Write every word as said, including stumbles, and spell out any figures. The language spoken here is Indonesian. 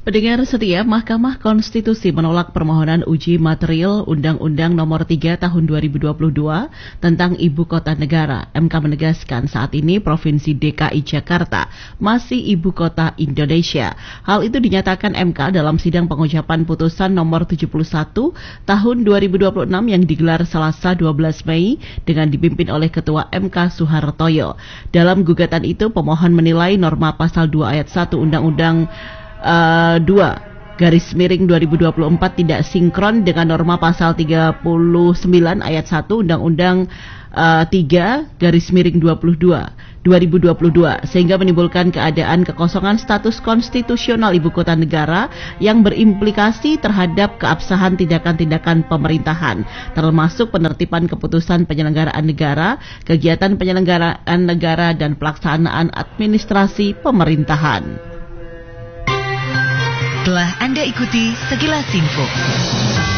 Pendengar setia, Mahkamah Konstitusi menolak permohonan uji material Undang-Undang Nomor tiga Tahun dua ribu dua puluh dua tentang Ibu Kota Negara. M K menegaskan saat ini Provinsi D K I Jakarta masih Ibu Kota Indonesia. Hal itu dinyatakan M K dalam sidang pengucapan putusan Nomor tujuh puluh satu Tahun dua ribu dua puluh enam yang digelar Selasa dua belas Mei dengan dipimpin oleh Ketua M K Suhartoyo. Dalam gugatan itu, pemohon menilai norma pasal dua ayat satu Undang-Undang Uh, dua garis miring dua ribu dua puluh empat tidak sinkron dengan norma pasal tiga puluh sembilan ayat satu Undang-Undang uh, tiga garis miring dua puluh dua dua ribu dua puluh dua sehingga menimbulkan keadaan kekosongan status konstitusional Ibu Kota Negara yang berimplikasi terhadap keabsahan tindakan-tindakan pemerintahan, termasuk penertiban keputusan penyelenggaraan negara, kegiatan penyelenggaraan negara, dan pelaksanaan administrasi pemerintahan. Telah Anda ikuti Sekilas Info.